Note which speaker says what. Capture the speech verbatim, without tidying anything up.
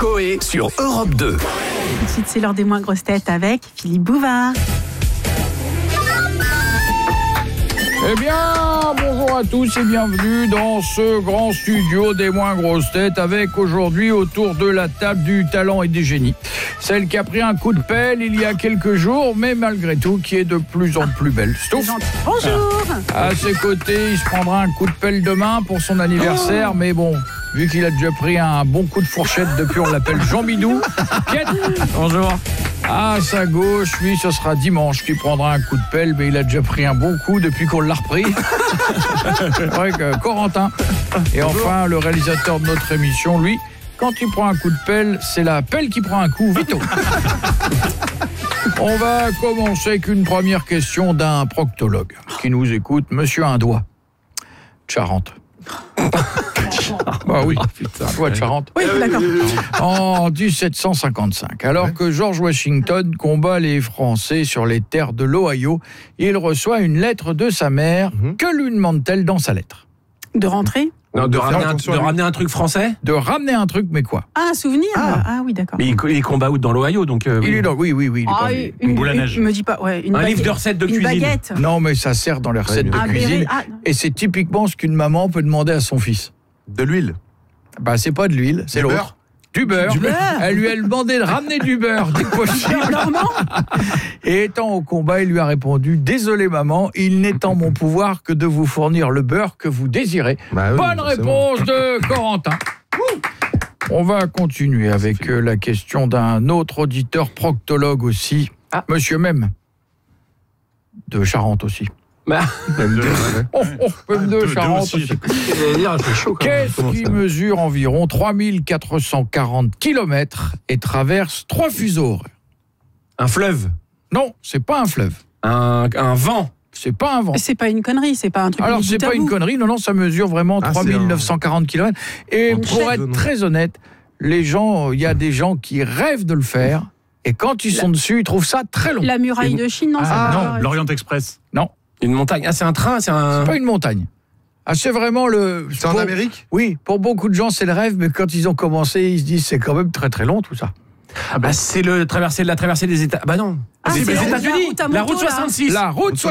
Speaker 1: Coé sur Europe deux.
Speaker 2: Tout de suite, c'est l'heure des moins grosses têtes avec Philippe Bouvard.
Speaker 3: Eh bien, bonjour à tous et bienvenue dans ce grand studio des moins grosses têtes avec aujourd'hui autour de la table du talent et des génies. Celle qui a pris un coup de pelle il y a quelques jours, mais malgré tout qui est de plus en plus belle. Stouff.
Speaker 2: Bonjour.
Speaker 3: À ses côtés, il se prendra un coup de pelle demain pour son anniversaire, oh. mais bon, vu qu'il a déjà pris un bon coup de fourchette depuis, on l'appelle Jean Bidou. Bonjour. À sa gauche, lui, ce sera dimanche qu'il prendra un coup de pelle, mais il a déjà pris un bon coup depuis qu'on l'a repris. C'est vrai que Corentin. Et enfin, le réalisateur de notre émission, lui, quand il prend un coup de pelle, c'est la pelle qui prend un coup, Vito. On va commencer avec une première question d'un proctologue qui nous écoute, Monsieur Un Doigt, de Charente. Bah oui, putain, toi de Charente.
Speaker 2: Oui, d'accord.
Speaker 3: En dix-sept cent cinquante-cinq, alors ouais. que George Washington combat les Français sur les terres de l'Ohio, il reçoit une lettre de sa mère. Mm-hmm. Que lui demande-t-elle dans sa lettre?
Speaker 2: De rentrer?
Speaker 4: Non, de, ramener un, de ramener un truc français?
Speaker 3: De ramener un truc, mais quoi?
Speaker 2: Ah, un souvenir? Ah, ah oui, d'accord.
Speaker 4: Mais il, il combat où? Dans l'Ohio, donc... Euh,
Speaker 3: il
Speaker 4: oui.
Speaker 3: est dans, oui, oui, oui. Il est
Speaker 2: ah,
Speaker 3: pas,
Speaker 2: une,
Speaker 3: une
Speaker 4: boule à neige.
Speaker 2: Il me dit pas, ouais, une
Speaker 4: un
Speaker 2: baguette,
Speaker 4: livre de recettes de
Speaker 2: une
Speaker 4: cuisine.
Speaker 2: Baguette.
Speaker 3: Non, mais ça sert dans les recettes ouais, de cuisine. Ah, et c'est typiquement ce qu'une maman peut demander à son fils.
Speaker 5: De l'huile?
Speaker 3: Bah, c'est pas de l'huile, c'est l'autre.
Speaker 5: Beurre.
Speaker 3: Du beurre. Du beurre. Elle lui a demandé de ramener du beurre dès que possible. Et étant au combat, il lui a répondu: désolé maman, il n'est en mon pouvoir que de vous fournir le beurre que vous désirez. Bah oui, bonne réponse bon. de Corentin. On va continuer avec la question d'un autre auditeur proctologue aussi, ah. Monsieur Même, de Charente aussi.
Speaker 4: Bah.
Speaker 3: Même de, oh, oh, même de Charente aussi. Qu'est-ce qui mesure environ trois mille quatre cent quarante kilomètres et traverse trois fuseaux horaires?
Speaker 4: Un fleuve?
Speaker 3: Non, c'est pas un fleuve.
Speaker 4: Un, un vent?
Speaker 3: C'est pas un vent.
Speaker 2: C'est pas une connerie, c'est pas un truc.
Speaker 3: Alors c'est pas une connerie, non, non, ça mesure vraiment ah, trois mille neuf cent quarante kilomètres. Et pour être très honnête, les gens, il y a des gens qui rêvent de le faire, et quand ils sont la... dessus, ils trouvent ça très long.
Speaker 2: La muraille de Chine, non?
Speaker 6: Ah,
Speaker 2: ça
Speaker 6: non, l'Orient Express.
Speaker 3: Non.
Speaker 4: Une montagne. Ah, c'est un train, c'est un...
Speaker 3: C'est pas une montagne. Ah, c'est vraiment le...
Speaker 5: C'est en Amérique?
Speaker 3: Oui, pour beaucoup de gens, c'est le rêve, mais quand ils ont commencé, ils se disent c'est quand même très très long tout ça.
Speaker 4: Ah bah, c'est le traversée, la traversée des États... Bah non.
Speaker 2: Ah,
Speaker 4: c'est les États-Unis.
Speaker 2: La,
Speaker 4: la route soixante-six.
Speaker 3: La route soixante-six.